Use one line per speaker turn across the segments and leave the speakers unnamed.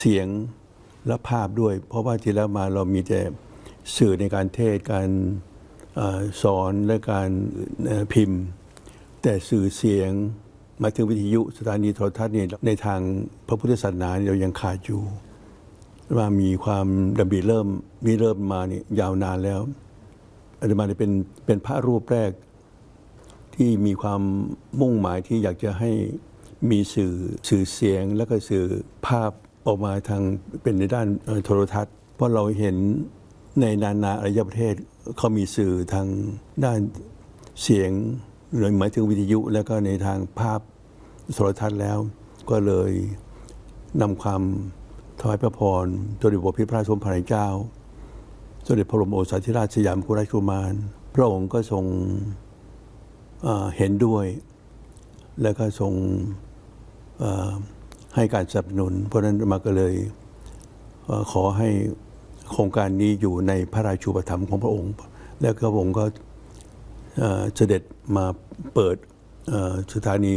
เสียงและภาพด้วยเพราะว่าที่แล้วมาเรามีแต่สื่อในการเทศการสอนและการพิมพ์แต่สื่อเสียงมาถึงวิทยุสถานีโทรทัศน์เนี่ยในทางพระพุทธศาสนาเรายังขาดอยู่ว่ามีความดำริเริ่มมาเนี่ยยาวนานแล้วอาตมาเนี่ยเป็นพระรูปแรกที่มีความมุ่งหมายที่อยากจะให้มีสื่อเสียงแล้วก็สื่อภาพออกมาทางเป็นในด้านโทรทัศน์เพราะเราเห็นในนานาอารยประเทศเขามีสื่อทางด้านเสียงหรือหมายถึงวิทยุแล้วก็ในทางภาพโทรทัศน์แล้วก็เลยนำความถวายพระพรสมเด็จพระพิพระสมภารเจ้าสมเด็จพระบรมโอรสาธิราชสยามกุฎราชกุมารพระองค์ก็ทรงเห็นด้วยและก็ทรงให้การสนับสนุนเพราะนั้นมาก็เลยขอให้โครงการนี้อยู่ในพระราชูปถัมภ์ของพระองค์แล้วก็พระองค์ก็เสด็จมาเปิดสถานี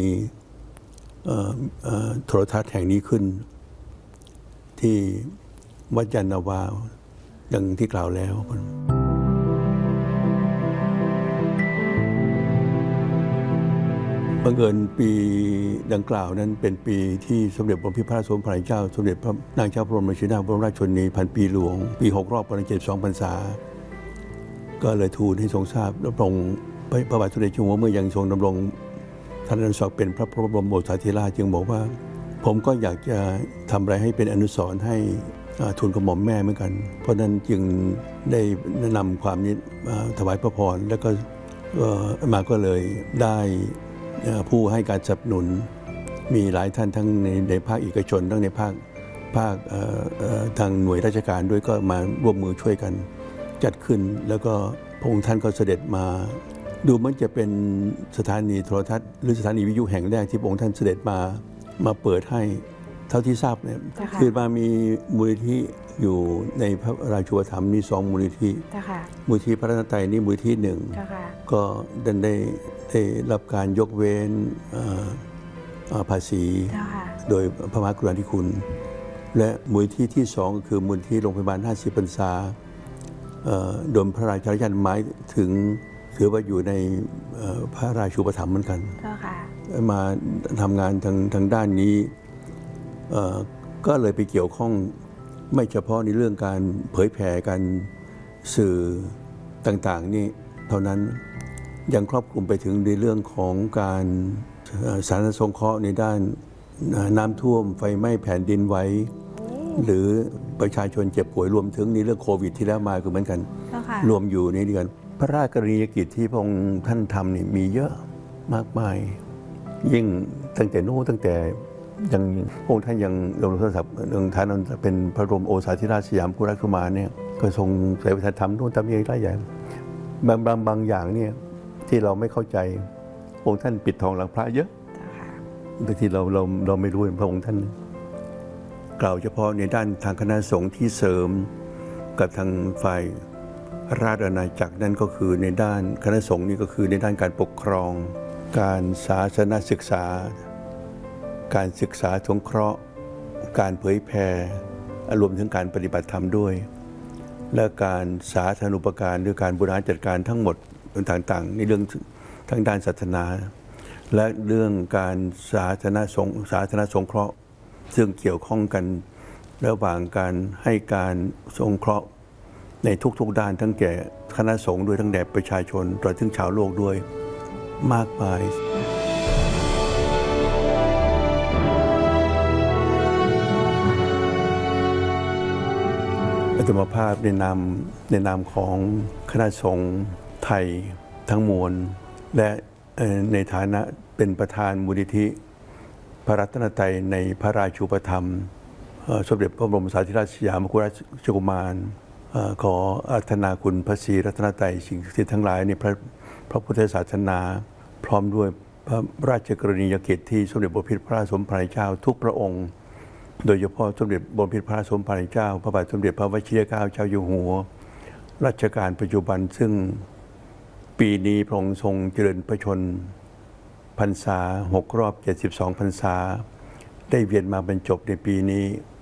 โทรทัศน์แห่งนี้ขึ้นที่วัดยานนาวาดังที่กล่าวแล้วบังเอิญปีดังกล่าวนั้นเป็นปีที่สมเด็จพระพิพระสมภารเจ้าสมเด็จพระนางเจ้าพระบรมราชินีนาถบรมราชชนนีพันปีหลวงปี6รอบ72 พรรษาก็เลยทูลให้ทรงทราบและพระองค์พระบาทสมเด็จเจ้าอยู่หัวเมื่อยังทรงดำรงท่านอนุสรณ์เป็นพระบรมโอรสาธิราชจึงบอกว่าผมก็อยากจะทำอะไรให้เป็นอนุสรณ์ให้ทูลกระหม่อมแม่เหมือนกันเพราะนั้นจึงได้นำความนี้ถวายพระพรแล้วก็มาก็เลยได้ผู้ให้การสนับสนุนมีหลายท่านทั้งในภาคเอกชนทั้งในภาคทางหน่วยราชการด้วยก็มาร่วมมือช่วยกันจัดขึ้นแล้วก็พระองค์ท่านก็เสด็จมาดูเหมือนจะเป็นสถานีโทรทัศน์หรือสถานีวิทยุแห่งแรกที่พระองค์ท่านเสด็จมาเปิดให้เท่าที่ทราบเนี่ยคือมามีมูลนิธิอยู่ในพระราชูปถัมภ์มี2มูลนิธิมูลนิธิพระรัตนตรัยนี่มูลนิธิหนึ่งก็ได้รับการยกเว้นภาษีโดยพระมหากรุณาธิคุณและมูลนิธิที่2คือมูลนิธิโรงพยาบาล50 พรรษาโดยพระราชาหมายถึงถือว่าอยู่ในพระราชูปถัมภ์เหมือนกันมาทำงานทางด้านนี้ก็เลยไปเกี่ยวข้องไม่เฉพาะในเรื่องการเผยแผ่การสื่อต่างๆนี่เท่านั้นยังครอบคลุมไปถึงในเรื่องของการสาธารณสงเคราะห์ในด้านน้ำท่วมไฟไหม้แผ่นดินไหวหรือประชาชนเจ็บป่วยรวมถึงในเรื่องโควิดที่แล้วมาก็เหมือนกันรวมอยู่ในเดือนพระราชกรณียกิจที่พระองค์ท่านทำนี่มีเยอะมากมายยิ่งตั้งแต่ยังพระองค์ท่านยังลงโทรศัพท์ท่านเป็นพระบรมโอรสาธิราชสยามกุฎราชกุมารเนี่ยก็ทรงเสด็จธรรมโน่นทำนี่หลายอย่างบางอย่างเนี่ยที่เราไม่เข้าใจองค์ท่านปิดทองหลังพระเยอะบางทีเราไม่รู้พระองค์ท่านกล่าวเฉพาะในด้านทางคณะสงฆ์ที่เสริมกับทางฝ่ายราชอาณาจักรนั่นก็คือในด้านคณะสงฆ์นี่ก็คือในด้านการปกครองการศาสนศึกษาการศึกษาสงเคราะห์การเผยแผ่รวมถึงการปฏิบัติธรรมด้วยและการสาธารณูปการหรือการบริหารจัดการทั้งหมดต่างๆในเรื่องทั้งด้านศาสนาและเรื่องการสาธารณสงเคราะห์ซึ่งเกี่ยวข้องกันระหว่างการให้การสงเคราะห์ในทุกๆด้านทั้งแก่คณะสงฆ์ด้วยทั้งแด่ประชาชนตลอดถึงชาวโลกด้วยมากมายอาตมาภาพในนามของคณะสงฆ์ไทยทั้งมวลและในฐานะเป็นประธานมูลนิธิพระรัตนตรัยในพระราชูปถัมภ์สมเด็จพระบรมสารีริกธาตุสยามกุฎราชกุมารขออาราธนาคุณพระศรีรัตนตรัยสิ่งศักดิ์สิทธิ์ทั้งหลายในพระพุทธศาสนาพร้อมด้วยพระราชกรณียกิจที่สมเด็จพระพิพระสมภารเจ้าทุกพระองค์โดยเฉพาะสมเด็จบรมพิพระสมภารเจ้าพระบาทสมเด็จพระวชิรเกล้าเจ้าอยู่หัวรัชกาลปัจจุบันซึ่งปีนี้พระองค์ทรงเจริญพระชนพรรษา6 รอบ 72 พรรษาได้เวียนมาบรรจบในปีนี้